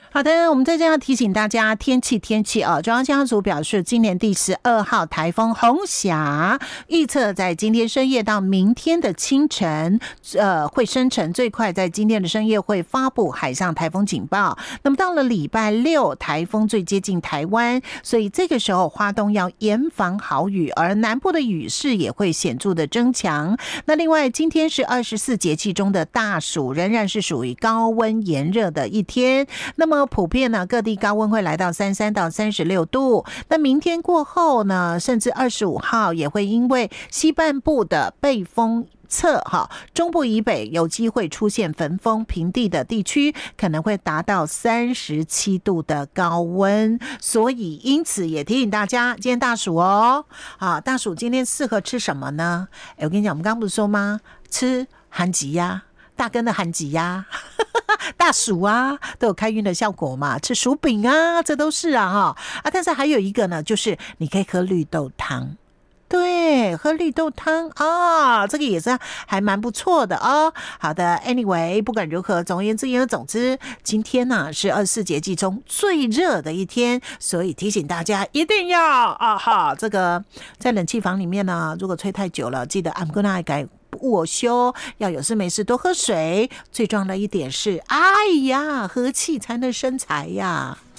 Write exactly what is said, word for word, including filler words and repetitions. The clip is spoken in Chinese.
好的，我们在这要提醒大家天气天气啊，中央气象组表示，今年第十二号台风红霞预测在今天深夜到明天的清晨，呃，会生成，最快在今天的深夜会发布海上台风警报。那么到了礼拜六，台风最接近台湾，所以这个时候花东要严防豪雨，而南部的雨势也会显著的增强。那另外，今天是二十四节气中的大暑，仍然是属于高温炎热的一天。那么普遍呢，各地高温会来到三十三到三十六度。那明天过后呢，甚至二十五号也会因为西半部的背风侧哈，中部以北有机会出现焚风，平地的地区可能会达到三十七度的高温，所以因此也提醒大家，今天大暑哦，啊，大暑今天适合吃什么呢？哎，我跟你讲，我们刚刚不是说吗？吃韩吉呀，大根的韩吉呀。大薯啊，都有开运的效果嘛，吃薯饼啊，这都是啊哈啊！但是还有一个呢，就是你可以喝绿豆汤，对，喝绿豆汤啊，这个也是还蛮不错的哦。好的 ，anyway， 不管如何，总而言之言而总之，今天呢是二十四节气中最热的一天，所以提醒大家一定要啊哈，这个在冷气房里面呢，如果吹太久了，记得I'm gonna改。我休要有事没事多喝水，最重要的一点是，哎呀，和气才能生财呀。